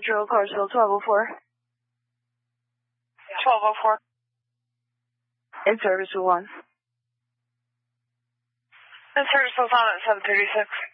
Metro, Carsville, 1204. 1204. In service to 1. In service was on at 736.